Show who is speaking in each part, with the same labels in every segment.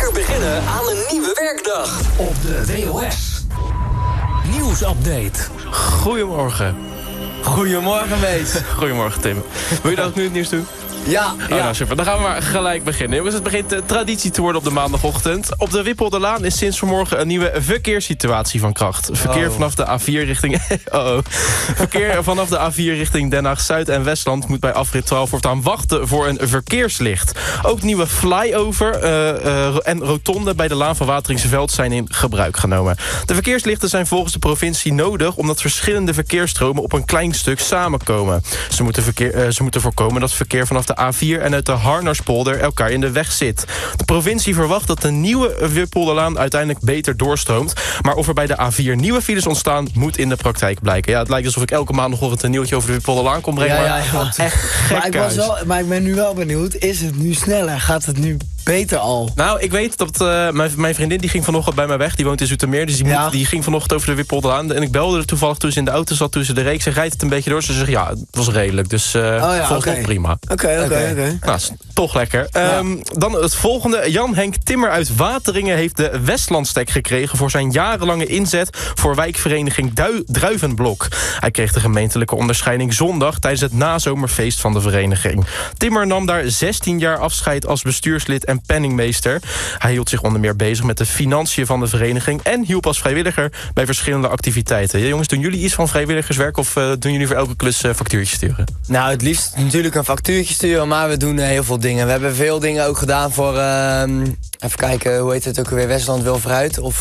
Speaker 1: lekker beginnen aan een nieuwe werkdag. Op de WOS. Nieuwsupdate.
Speaker 2: Goedemorgen.
Speaker 3: Goedemorgen, Mees.
Speaker 2: Goedemorgen, Tim. Wil je dat ook nu het nieuws doen?
Speaker 3: Ja.
Speaker 2: Nou, super. Dan gaan we maar gelijk beginnen. Jongens, het begint traditie te worden op de maandagochtend. Op de Wipolderlaan is sinds vanmorgen een nieuwe verkeerssituatie van kracht. Verkeer vanaf de A4 richting... Verkeer vanaf de A4 richting Den Haag Zuid en Westland moet bij afrit 12 voortaan wachten voor een verkeerslicht. Ook nieuwe flyover en rotonde bij de Laan van Wateringseveld zijn in gebruik genomen. De verkeerslichten zijn volgens de provincie nodig omdat verschillende verkeersstromen op een klein stuk samenkomen. Ze moeten voorkomen dat verkeer vanaf de A4 en uit de Harnaspolder elkaar in de weg zit. De provincie verwacht dat de nieuwe Wipolderlaan uiteindelijk beter doorstroomt. Maar of er bij de A4 nieuwe files ontstaan, moet in de praktijk blijken. Ja, het lijkt alsof ik elke maandagochtend een nieuwtje over de Wipolderlaan kon brengen.
Speaker 3: Ja.
Speaker 2: Echt gek.
Speaker 3: Maar ik ben nu wel benieuwd, is het nu sneller? Gaat het nu beter al?
Speaker 2: Nou, ik weet dat mijn vriendin die ging vanochtend bij mij weg. Die woont in Zoetermeer, dus die ging vanochtend over de Wipolderlaan. En ik belde er toevallig toen ze in de auto zat, toen ze de reek. Ze rijdt het een beetje door. Ze zegt, ja, het was redelijk. Dus volgens mij prima.
Speaker 3: Oké.
Speaker 2: Nou, is toch lekker. Dan het volgende. Jan-Henk Timmer uit Wateringen heeft de Westlandstek gekregen voor zijn jarenlange inzet voor wijkvereniging Druivenblok. Hij kreeg de gemeentelijke onderscheiding zondag tijdens het nazomerfeest van de vereniging. Timmer nam daar 16 jaar afscheid als bestuurslid en penningmeester. Hij hield zich onder meer bezig met de financiën van de vereniging en hielp als vrijwilliger bij verschillende activiteiten. Ja, jongens, doen jullie iets van vrijwilligerswerk of doen jullie voor elke klus factuurtjes sturen?
Speaker 3: Nou, het liefst natuurlijk een factuurtje sturen, maar we doen heel veel dingen. We hebben veel dingen ook gedaan voor, even kijken, hoe heet het ook alweer, Westland wil vooruit. Of,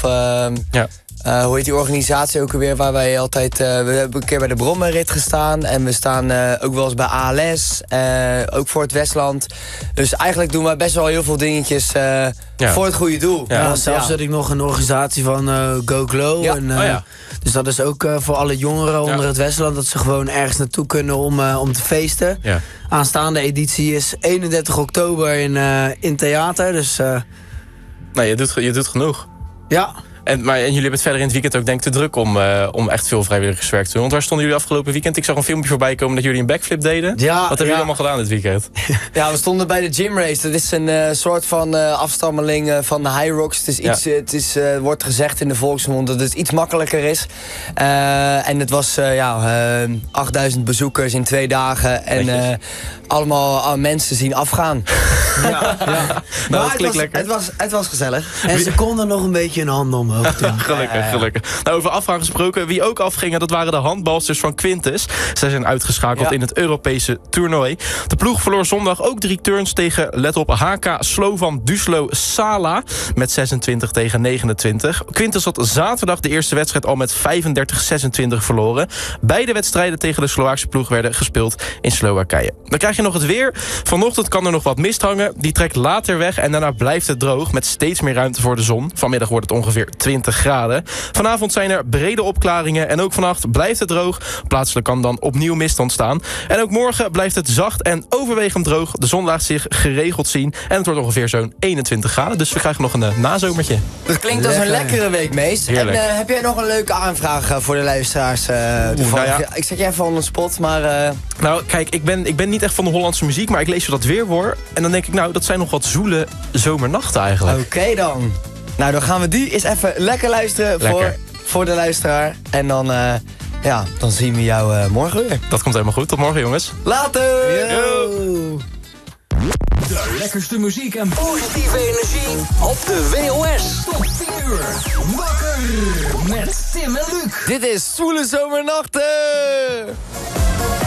Speaker 3: hoe heet die organisatie ook alweer, waar wij altijd, we hebben een keer bij de Brommerrit gestaan. En we staan ook wel eens bij ALS, ook voor het Westland. Dus eigenlijk doen we best wel heel veel dingetjes voor het goede doel.
Speaker 4: Ja, zelfs zit ik nog een organisatie van Go Glow. Dus dat is ook voor alle jongeren onder het Westland, dat ze gewoon ergens naartoe kunnen om te feesten. Ja. Aanstaande editie is 31 oktober in theater. Dus,
Speaker 2: nee, je doet genoeg.
Speaker 4: Ja.
Speaker 2: En jullie hebben het verder in het weekend ook denk ik te druk om echt veel vrijwilligerswerk te doen. Want waar stonden jullie afgelopen weekend? Ik zag een filmpje voorbij komen dat jullie een backflip deden.
Speaker 4: Ja,
Speaker 2: wat hebben jullie allemaal gedaan dit weekend?
Speaker 3: Ja, we stonden bij de Gym Race. Dat is een soort van afstammeling van de High Rocks. Het is wordt gezegd in de volksmond dat het iets makkelijker is. En het was 8000 bezoekers in 2 dagen. En allemaal mensen zien afgaan.
Speaker 4: Ja.
Speaker 2: Nou, dat klinkt lekker.
Speaker 3: Het was gezellig.
Speaker 4: En ze konden nog een beetje een hand omhoog doen.
Speaker 2: Gelukkig. Nou, over afgaan gesproken, wie ook afgingen, dat waren de handbalsters van Quintus. Zij zijn uitgeschakeld in het Europese toernooi. De ploeg verloor zondag ook 3 turns tegen, let op, HK Slovan Duslo Sala met 26-29. Quintus had zaterdag de eerste wedstrijd al met 35-26 verloren. Beide wedstrijden tegen de Slovaakse ploeg werden gespeeld in Slowakije. Dan krijg je nog het weer. Vanochtend kan er nog wat mist hangen. Die trekt later weg en daarna blijft het droog met steeds meer ruimte voor de zon. Vanmiddag wordt het ongeveer 20 graden. Vanavond zijn er brede opklaringen en ook vannacht blijft het droog. Plaatselijk kan dan opnieuw mist ontstaan. En ook morgen blijft het zacht en overwegend droog. De zon laat zich geregeld zien en het wordt ongeveer zo'n 21 graden. Dus we krijgen nog een nazomertje.
Speaker 3: Dat klinkt als een lekkere week, Mees.
Speaker 2: Heerlijk.
Speaker 3: En heb jij nog een leuke aanvraag voor de luisteraars? Ik zet je even on the spot, maar...
Speaker 2: Nou, kijk, ik ben niet echt van de Hollandse muziek, maar ik lees wat weerwoord. En dan denk ik, nou, dat zijn nog wat zoele zomernachten eigenlijk.
Speaker 3: Oké dan. Nou, dan gaan we die eens even lekker luisteren voor de luisteraar. En dan, dan zien we jou morgen weer.
Speaker 2: Dat komt helemaal goed. Tot morgen, jongens.
Speaker 3: Later!
Speaker 4: Yo.
Speaker 1: De lekkerste muziek en positieve energie op de WOS. Tot 10 uur. Wakker met Tim en Luc.
Speaker 3: Dit is Zwoele Zomernachten!